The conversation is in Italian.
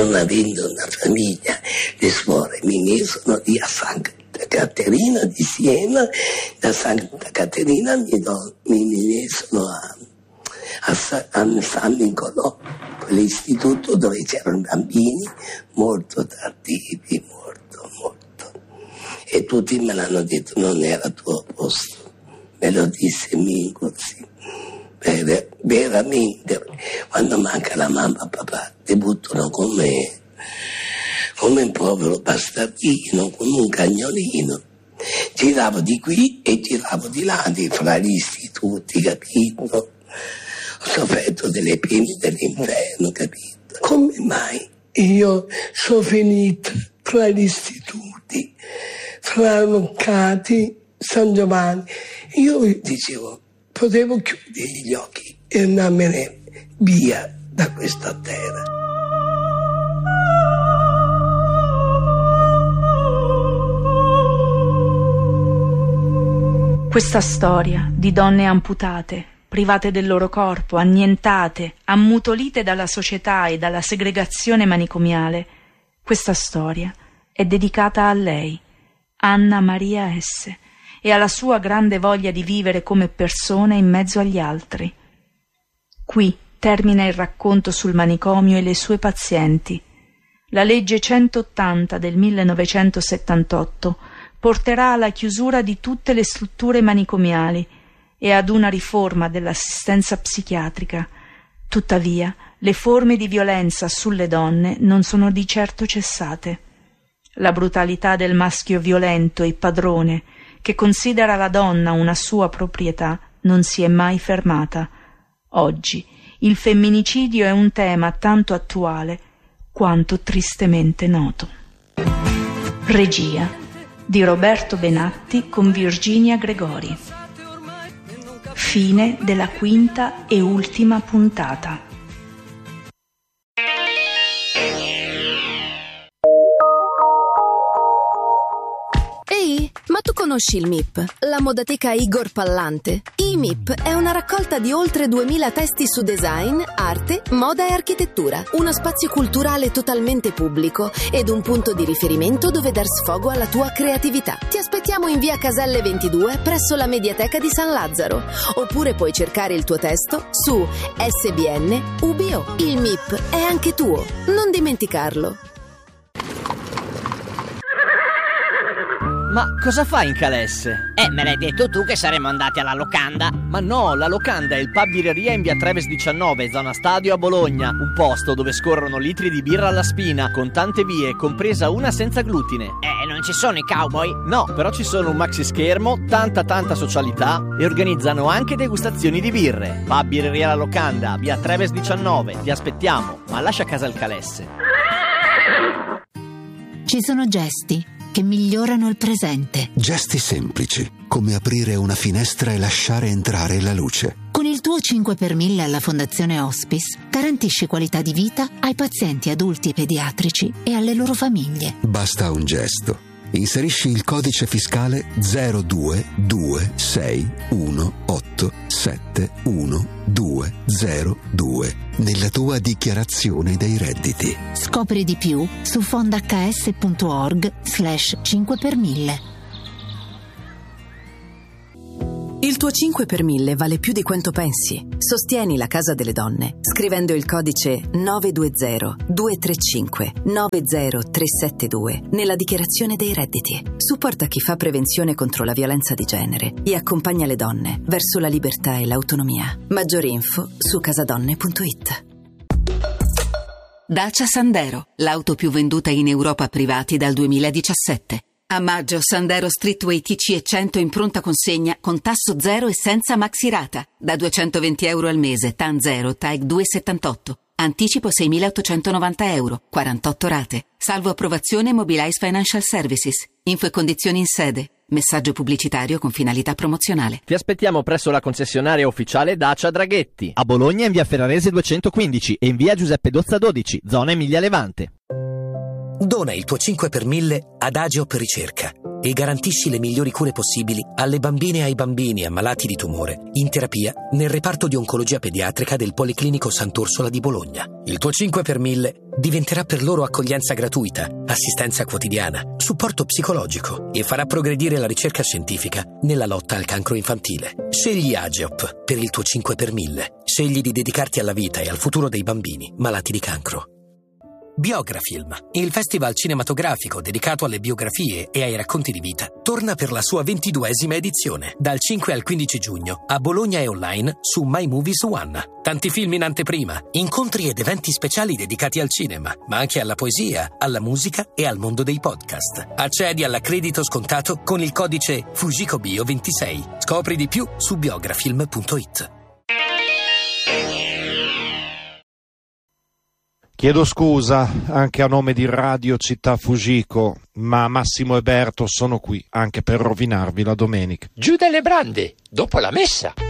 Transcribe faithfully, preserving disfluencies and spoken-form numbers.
non avendo una famiglia, le suore mi mesero lì a Santa Caterina di Siena, da Santa Caterina mi, do, mi, mi mesero a, a, a San Nicolò, quell'istituto dove c'erano bambini molto tardivi, molto, molto. E tutti me l'hanno detto, non era tuo posto, me lo disse Mingozzi. Ver- veramente, quando manca la mamma e papà, ti buttano come, come un povero bastardino, come un cagnolino. Giravo di qui e giravo di là, di fra gli istituti, capito? Ho sofferto delle pene dell'inferno, capito? Come mai io sono finita fra gli istituti, fra Roccati, San Giovanni? Io dicevo, potevo chiudere gli occhi e andarmene via da questa terra. Questa storia di donne amputate, private del loro corpo, annientate, ammutolite dalla società e dalla segregazione manicomiale, questa storia è dedicata a lei, Anna Maria S., e alla sua grande voglia di vivere come persona in mezzo agli altri. Qui termina il racconto sul manicomio e le sue pazienti. La legge centottanta del millenovecentosettantotto porterà alla chiusura di tutte le strutture manicomiali e ad una riforma dell'assistenza psichiatrica. Tuttavia, le forme di violenza sulle donne non sono di certo cessate. La brutalità del maschio violento e padrone, che considera la donna una sua proprietà, non si è mai fermata. Oggi il femminicidio è un tema tanto attuale quanto tristemente noto. Regia di Roberto Benatti con Virginia Gregori. Fine della quinta e ultima puntata. Ehi, ma tu conosci il M I P, la modateca Igor Pallante? I M I P è una raccolta di oltre duemila testi su design, arte, moda e architettura. Uno spazio culturale totalmente pubblico ed un punto di riferimento dove dar sfogo alla tua creatività. Ti aspettiamo in via Caselle ventidue presso la Mediateca di San Lazzaro. Oppure puoi cercare il tuo testo su S B N U B O. Il M I P è anche tuo, non dimenticarlo. Ma cosa fai in Calesse? Eh, me l'hai detto tu che saremmo andati alla locanda. Ma no, la locanda è il pub birreria in via Treves diciannove, zona stadio a Bologna. Un posto dove scorrono litri di birra alla spina, con tante vie, compresa una senza glutine. Eh, non ci sono i cowboy? No, però ci sono un maxi schermo, tanta tanta socialità e organizzano anche degustazioni di birre. Pub birreria la locanda, via Treves diciannove, ti aspettiamo, ma lascia a casa il Calesse. Ci sono gesti che migliorano il presente. Gesti semplici, come aprire una finestra e lasciare entrare la luce. Con il tuo cinque per mille alla Fondazione Hospice garantisci qualità di vita ai pazienti adulti e pediatrici e alle loro famiglie. Basta un gesto. Inserisci il codice fiscale zero due due sei uno otto sette uno due zero due nella tua dichiarazione dei redditi. Scopri di più su fondahs.org slash cinque per mille. Il tuo cinque per mille vale più di quanto pensi. Sostieni la Casa delle Donne scrivendo il codice nove due zero due tre cinque nove zero tre sette due nella dichiarazione dei redditi. Supporta chi fa prevenzione contro la violenza di genere e accompagna le donne verso la libertà e l'autonomia. Maggiori info su casadonne punto it. Dacia Sandero, l'auto più venduta in Europa privati dal duemiladiciassette. A maggio Sandero Streetway T C e cento in pronta consegna con tasso zero e senza maxirata. Da duecentoventi euro al mese, T A N zero, T A E C due virgola settantotto. Anticipo seimilaottocentonovanta euro, quarantotto rate. Salvo approvazione Mobilize Financial Services. Info e condizioni in sede. Messaggio pubblicitario con finalità promozionale. Ti aspettiamo presso la concessionaria ufficiale Dacia Draghetti. A Bologna in via Ferrarese duecentoquindici e in via Giuseppe Dozza dodici, zona Emilia Levante. Dona il tuo cinque per mille ad Agio per Ricerca e garantisci le migliori cure possibili alle bambine e ai bambini ammalati di tumore in terapia nel reparto di oncologia pediatrica del Policlinico Sant'Orsola di Bologna. Il tuo cinque per mille diventerà per loro accoglienza gratuita, assistenza quotidiana, supporto psicologico e farà progredire la ricerca scientifica nella lotta al cancro infantile. Scegli Ageop per il tuo cinque per mille. Scegli di dedicarti alla vita e al futuro dei bambini malati di cancro. Biografilm, il festival cinematografico dedicato alle biografie e ai racconti di vita, torna per la sua ventiduesima edizione, dal cinque al quindici giugno, a Bologna e online su My Movies One. Tanti film in anteprima, incontri ed eventi speciali dedicati al cinema, ma anche alla poesia, alla musica e al mondo dei podcast. Accedi all'accredito scontato con il codice FUJICOBIO ventisei. Scopri di più su biografilm punto it. Chiedo scusa anche a nome di Radio Città Fujiko, ma Massimo e Berto sono qui anche per rovinarvi la domenica. Giù dalle brande, dopo la messa.